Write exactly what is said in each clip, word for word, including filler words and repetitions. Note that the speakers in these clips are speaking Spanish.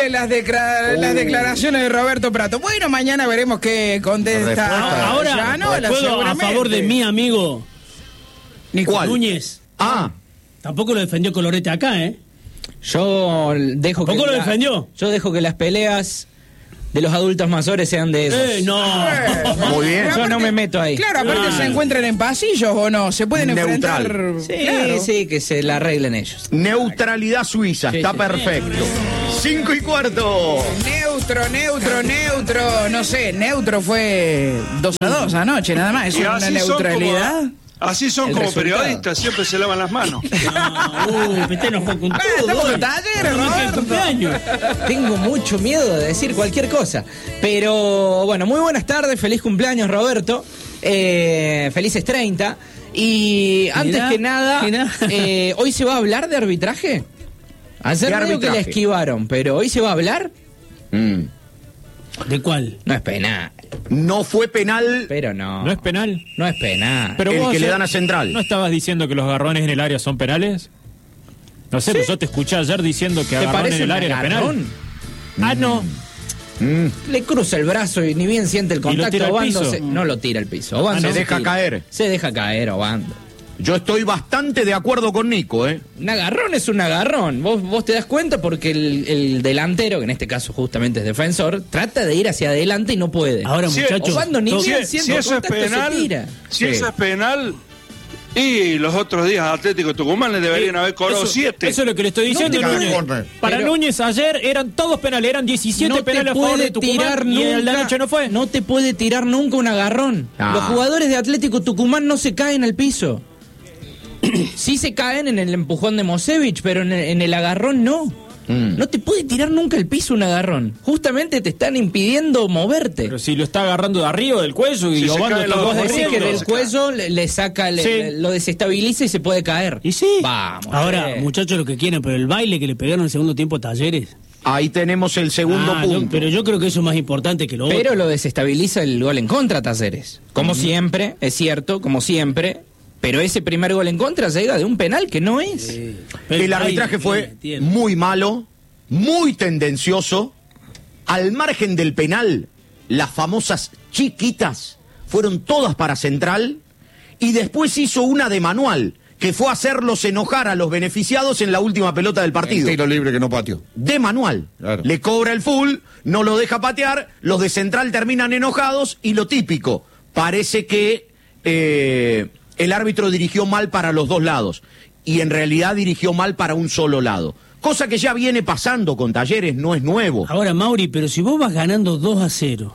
increíbles las, decra- uh. las declaraciones de Roberto Prato. Bueno, mañana veremos qué contesta. Ahora, ya, no, puedo a favor de mi amigo Nico Núñez. Ah. Tampoco lo defendió Colorete acá, ¿eh? Yo dejo que... ¿Tampoco lo la, defendió? Yo dejo que las peleas de los adultos mayores sean de esos. Eh, no. Eh, Muy bien. Yo aparte, no me meto ahí. Claro, aparte Ah. se encuentran en pasillos o no, se pueden Neutral. enfrentar. Sí, claro. sí, que se la arreglen ellos. Neutralidad suiza, Sí, está sí. perfecto. Cinco y cuarto. Neutro, neutro, neutro, no sé, neutro fue dos a dos anoche, nada más. ¿Eso Y es una así son neutralidad? como, así son El como resultado. periodistas, siempre se lavan las manos. No, uy, Pete enojó con Ah, todo. estamos hoy. en talleres, No, no, que el Roberto. cumpleaños. Tengo mucho miedo de decir cualquier cosa. Pero bueno, muy buenas tardes, feliz cumpleaños Roberto. Eh, felices treinta. Y antes Mirá, que nada, mirá. eh, ¿hoy se va a hablar de arbitraje? Ayer De medio que arbitraje. la esquivaron, pero ¿hoy se va a hablar? Mm. ¿De cuál? No es penal, No fue penal pero no. ¿No es penal? No es penal. Pero el vos que le ayer dan a Central. ¿No estabas diciendo que los agarrones en el área son penales? No sé, pues yo te escuché ayer diciendo que ¿Te agarrón parece en el un área era agarrón? penal. Ah, no. Mm. Le cruza el brazo y ni bien siente el lo contacto. tira al Obando piso? se- no lo tira al piso. Obando Ah, se deja tira. caer. Se deja caer, Obando. Yo estoy bastante de acuerdo con Nico, ¿eh? Un agarrón es un agarrón. Vos, vos te das cuenta porque el, el delantero, que en este caso justamente es defensor, trata de ir hacia adelante y no puede. Ahora, Sí, muchachos. Obando ni todo- bien Si, siente si el eso es contacto, se penal, tira. si Sí. eso es penal, y los otros días Atlético Tucumán le deberían haber cobrado Eso- siete. Eso es lo que le estoy diciendo. te Núñez. puede- Para pero- Núñez ayer eran todos penales, eran diecisiete No te penales a favor puede de Tucumán tirar y el de nunca. anoche no fue. No te puede tirar nunca un agarrón. Ah. Los jugadores de Atlético Tucumán no se caen al piso. Sí se caen en el empujón de Mosevich, pero en el, en el agarrón no. Mm. No te puede tirar nunca al piso un agarrón. Justamente te están impidiendo moverte. Pero si lo está agarrando de arriba del cuello y Si se Obando cae está los Vos dos decís que corriendo, del se cuello le, le saca, le- Sí. le- lo desestabiliza y se puede caer. Y sí. Vamos. Ahora, che. muchachos, lo que quieran, pero el baile que le pegaron en el segundo tiempo a Talleres. Ahí tenemos el segundo Ah, yo- punto. pero yo creo que eso es más importante que lo Pero otro. lo desestabiliza el gol en contra, Talleres. Como siempre, es cierto, como siempre. Pero ese primer gol en contra llega de un penal que no es. Pero El arbitraje baile, fue entiendo. muy malo, muy tendencioso. Al margen del penal, las famosas chiquitas fueron todas para Central. Y después hizo una de manual, que fue hacerlos enojar a los beneficiados en la última pelota del partido. El tiro libre que no pateó. De manual. Claro. Le cobra el full, no lo deja patear, los de Central terminan enojados y lo típico, parece que eh, el árbitro dirigió mal para los dos lados y en realidad dirigió mal para un solo lado. Cosa que ya viene pasando con Talleres, no es nuevo. Ahora, Mauri, pero si vos vas ganando dos a cero.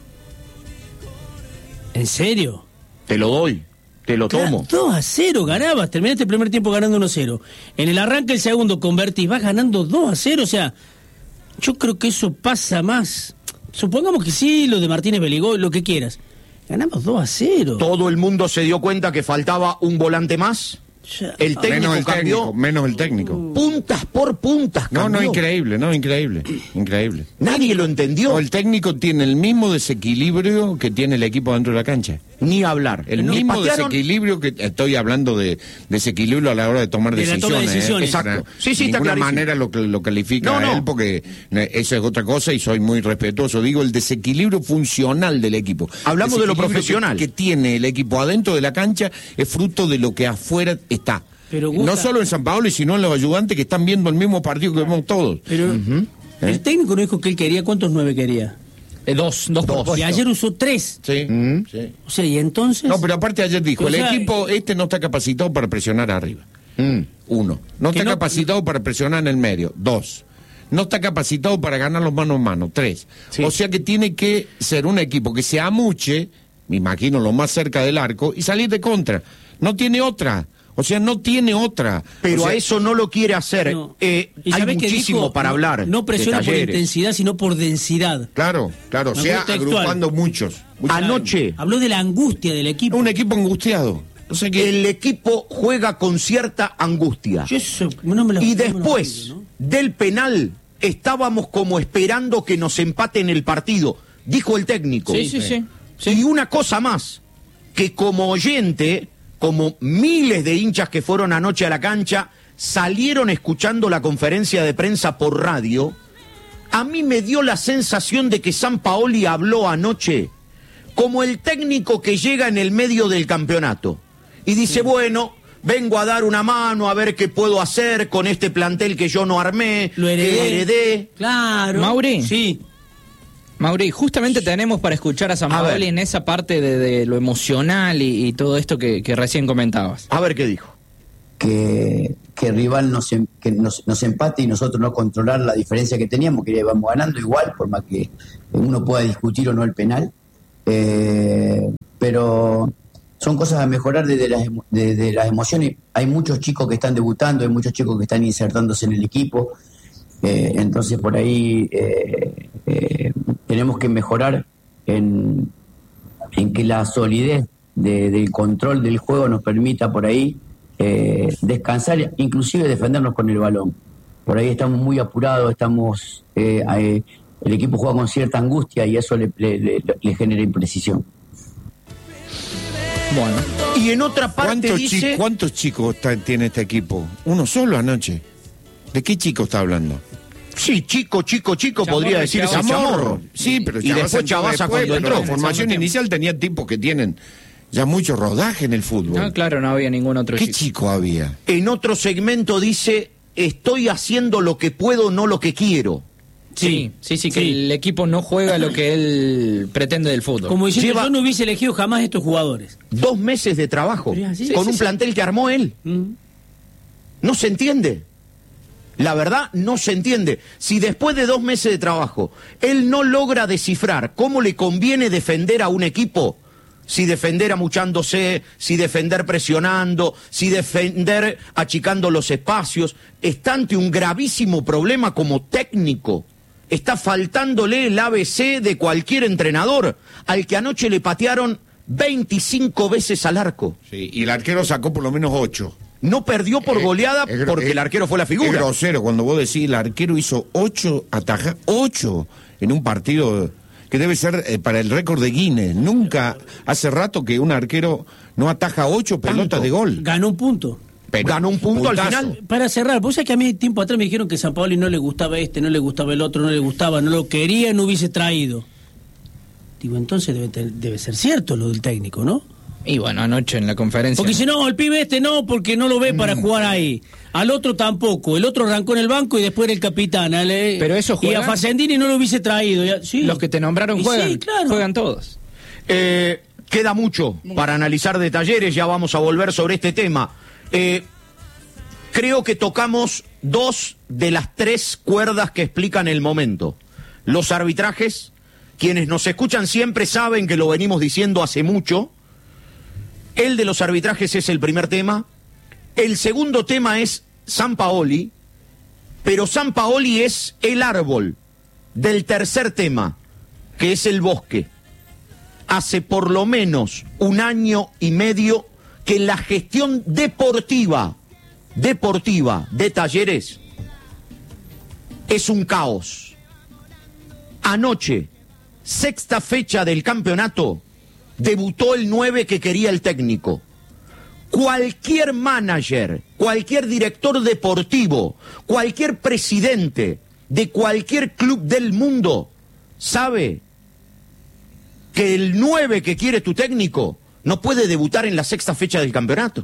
¿En serio? Te lo doy, te lo tomo. dos a cero ganabas, terminaste el primer tiempo ganando uno a cero. En el arranque el segundo convertís, vas ganando dos a cero, o sea, yo creo que eso pasa más. Supongamos que sí, lo de Martínez Beligó, lo que quieras. Ganamos dos a cero. Todo el mundo se dio cuenta que faltaba un volante más. Ya. El técnico Menos el cambió técnico, menos el técnico. puntas por puntas. No, no, cambió. increíble, no, increíble, increíble. Nadie lo entendió. No, el técnico tiene el mismo desequilibrio que tiene el equipo dentro de la cancha. Ni hablar. El Le mismo patearon- desequilibrio que estoy hablando de desequilibrio a la hora de tomar De la decisiones. toma de decisiones. ¿eh? Exacto. De Sí, sí, está ninguna clarísimo. manera lo, lo califica No, a no. él porque eh, eso es otra cosa y soy muy respetuoso. Digo, el desequilibrio funcional del equipo. Hablamos de lo Desequilibrio profesional. Que, que tiene el equipo adentro de la cancha es fruto de lo que afuera está. Pero, Gusta- no solo en San Paolo, sino en los ayudantes que están viendo el mismo partido que vemos todos. Pero el técnico no dijo que él quería, ¿cuántos nueve quería? Eh, dos, dos, por Y puesto. ayer usó tres. Sí, Mm. sí. O sea, y entonces... No, pero aparte ayer dijo, O el sea, equipo este no está capacitado para presionar arriba. Mm. Uno. No Que está no- capacitado para presionar en el medio. Dos. No está capacitado para ganar los mano a mano. Tres. Sí. O sea que tiene que ser un equipo que se amuche, me imagino lo más cerca del arco, y salir de contra. No tiene otra. O sea, no tiene otra. Pero O sea, a eso no lo quiere hacer. No. Eh, ¿Y hay sabés qué muchísimo dijo? para No- hablar. No presiona de por Talleres. intensidad, sino por densidad. Claro, claro. O Me sea, acuerdo textual. agrupando muchos. muchos. Anoche, Habló de la angustia del equipo. Un equipo angustiado. O sea que el equipo juega con cierta angustia. Yo eso no me lo- Y no me lo después explico, ¿no? del penal, estábamos como esperando que nos empaten el partido, dijo el técnico. Sí, sí, sí. Y una cosa más, que como oyente, como miles de hinchas que fueron anoche a la cancha, salieron escuchando la conferencia de prensa por radio, A mí me dio la sensación de que Sampaoli habló anoche como el técnico que llega en el medio del campeonato y dice, sí. bueno, vengo a dar una mano a ver qué puedo hacer con este plantel que yo no armé, lo heredé. que heredé. Claro. Mauri. Sí. Mauri, justamente tenemos para escuchar a Sampaoli en esa parte de, de lo emocional y, y todo esto que, que recién comentabas. A ver qué dijo. Que, que el rival nos, que nos, nos empate y nosotros no controlar la diferencia que teníamos, que íbamos ganando igual, por más que uno pueda discutir o no el penal. Eh, pero son cosas a mejorar desde las, desde las emociones. Hay muchos chicos que están debutando, hay muchos chicos que están insertándose en el equipo. Eh, entonces por ahí eh, eh, tenemos que mejorar en, en que la solidez de, del control del juego nos permita por ahí eh, descansar, inclusive defendernos con el balón. Por ahí estamos muy apurados, estamos eh, eh, el equipo juega con cierta angustia y eso le, le, le, le genera imprecisión. Bueno, y en otra parte ¿Cuántos, dice... chi- ¿Cuántos chicos está, tiene este equipo? Uno solo anoche. ¿De qué chico está hablando? Sí, chico, chico, chico, Chamorro, podría decirse Chamorro. Chamorro. Sí, pero y después entró Chavasa después, cuando pero entró. la formación inicial tenía tipos que tienen ya mucho rodaje en el fútbol. No, claro, no había ningún otro ¿Qué chico. chico había? En otro segmento dice, estoy haciendo lo que puedo, no lo que quiero. Sí, sí, sí, que Sí. el equipo no juega lo que él pretende del fútbol. Como diciendo, Lleva- yo no hubiese elegido jamás estos jugadores. Dos meses de trabajo Pero así- con sí, un sí, plantel que armó él. Mm. No se entiende. La verdad, no se entiende. Si después de dos meses de trabajo él no logra descifrar cómo le conviene defender a un equipo, si defender amuchándose, si defender presionando, si defender achicando los espacios, está ante un gravísimo problema como técnico. Está faltándole el A B C de cualquier entrenador, al que anoche le patearon veinticinco veces al arco. Sí, y el arquero sacó por lo menos ocho. No perdió por Eh, goleada es gro- porque es- el arquero fue la Es figura. grosero cuando vos decís el arquero hizo ocho atajas, ocho en un partido que debe ser eh, para el récord de Guinness. Nunca, hace rato que un arquero no ataja ocho pelotas Tanto. de gol. Ganó un punto. Pero, Ganó un punto al puntazo. final. Para cerrar, vos sabés que a mí tiempo atrás me dijeron que San Paoli no le gustaba este, no le gustaba el otro, no le gustaba, no lo quería, no hubiese traído. Digo, entonces debe, te- debe ser cierto lo del técnico, ¿no? Y bueno, anoche en la conferencia. Porque si no, el pibe este no, porque no lo ve para jugar ahí. Al otro tampoco. El otro arrancó en el banco y después era el capitán. Ale- Pero eso Y a juegan- Facendini no lo hubiese traído. Ya- sí. Los que te nombraron Y juegan. sí, claro. Juegan todos. Eh, queda mucho para analizar de Talleres, ya vamos a volver sobre este tema. Eh, creo que tocamos dos de las tres cuerdas que explican el momento. Los arbitrajes, quienes nos escuchan siempre saben que lo venimos diciendo hace mucho. El de los arbitrajes es el primer tema. El segundo tema es Sampaoli, pero Sampaoli es el árbol del tercer tema, que es el bosque. Hace por lo menos un año y medio que la gestión deportiva, deportiva de Talleres es un caos. Anoche, sexta fecha del campeonato, debutó el nueve que quería el técnico. Cualquier manager, cualquier director deportivo, cualquier presidente de cualquier club del mundo sabe que el nueve que quiere tu técnico no puede debutar en la sexta fecha del campeonato.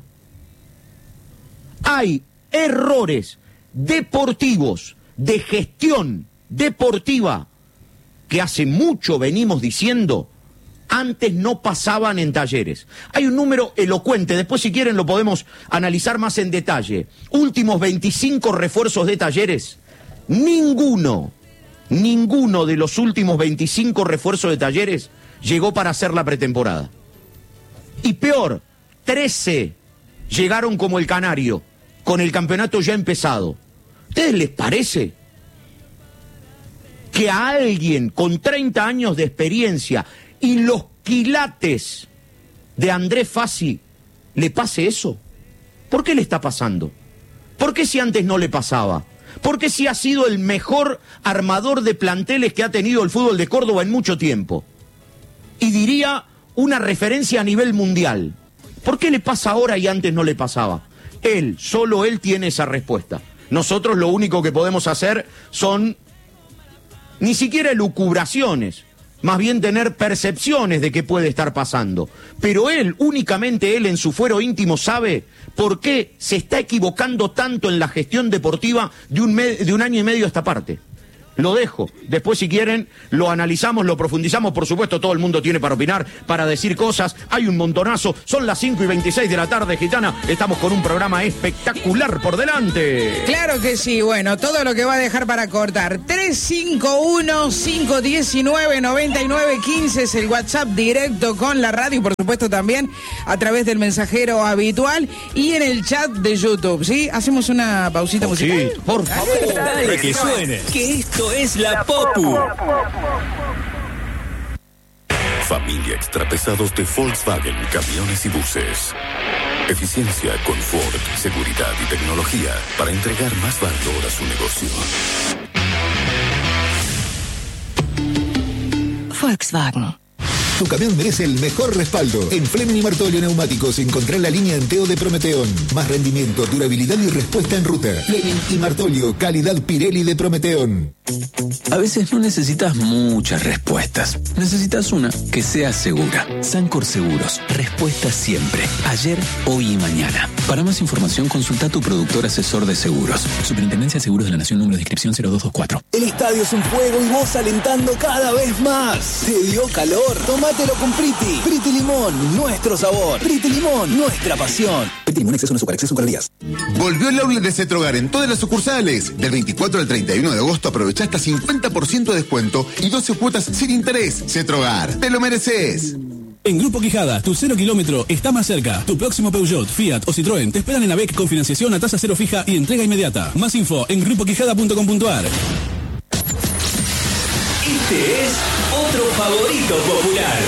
Hay errores deportivos, de gestión deportiva, que hace mucho venimos diciendo, antes no pasaban en Talleres. Hay un número elocuente, después si quieren lo podemos analizar más en detalle. Últimos veinticinco refuerzos de Talleres, ninguno, ninguno de los últimos veinticinco refuerzos de Talleres llegó para hacer la pretemporada. Y peor, trece llegaron como el Canario, con el campeonato ya empezado. ¿Ustedes les parece que a alguien con treinta años de experiencia y los quilates de Andrés Fassi le pase eso? ¿Por qué le está pasando? ¿Por qué si antes no le pasaba? ¿Por qué si ha sido el mejor armador de planteles que ha tenido el fútbol de Córdoba en mucho tiempo? Y diría una referencia a nivel mundial. ¿Por qué le pasa ahora y antes no le pasaba? Él, solo él tiene esa respuesta. Nosotros lo único que podemos hacer son ni siquiera elucubraciones, más bien tener percepciones de qué puede estar pasando. Pero él, únicamente él en su fuero íntimo sabe por qué se está equivocando tanto en la gestión deportiva de un, me- de un año y medio a esta parte. Lo dejo. Después, si quieren, lo analizamos, lo profundizamos. Por supuesto, todo el mundo tiene para opinar, para decir cosas. Hay un montonazo. Son las cinco y veintiséis de la tarde, Gitana. Estamos con un programa espectacular por delante. Claro que sí, bueno, todo lo que va a dejar para cortar. tres cinco uno, cinco uno nueve, nueve nueve uno cinco es el WhatsApp directo con la radio y por supuesto también a través del mensajero habitual y en el chat de YouTube, ¿sí? Hacemos una pausita musical. Sí, por favor. Dale, que suene. Que esto es la Popu. Familia Extrapesados de Volkswagen Camiones y Buses. Eficiencia, confort, seguridad y tecnología para entregar más valor a su negocio. Volkswagen. Tu camión merece el mejor respaldo. En Fleming y Martolio Neumáticos encontrá la línea Enteo de Prometeón. Más rendimiento, durabilidad y respuesta en ruta. Fleming y Martolio, calidad Pirelli de Prometeón. A veces no necesitas muchas respuestas. Necesitas una que sea segura. Sancor Seguros. Respuesta siempre. Ayer, hoy y mañana. Para más información, consulta a tu productor asesor de seguros. Superintendencia de Seguros de la Nación, número de inscripción cero dos dos cuatro. El estadio es un fuego y vos alentando cada vez más. ¿Te dio calor? Tómatelo con Priti. Priti Limón, nuestro sabor. Priti Limón, nuestra pasión. Priti Limón, exceso no azúcar, exceso calorías. Volvió el outlet de Cetrogar en todas las sucursales. Del veinticuatro al treinta y uno de agosto aprovecha hasta cincuenta por ciento de descuento y doce cuotas sin interés. Cetrogar, te lo mereces. En Grupo Quijada, tu cero kilómetro está más cerca. Tu próximo Peugeot, Fiat o Citroën te esperan en AVEC con financiación a tasa cero fija y entrega inmediata. Más info en grupo quijada punto com punto a r. Este es otro favorito popular.